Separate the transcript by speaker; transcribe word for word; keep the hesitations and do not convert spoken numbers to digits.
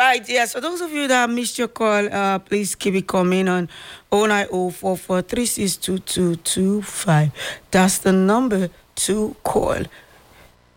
Speaker 1: right, yeah. So those of you that missed your call, uh, please keep it coming on oh nine oh four four three six two two two five. That's the number to call.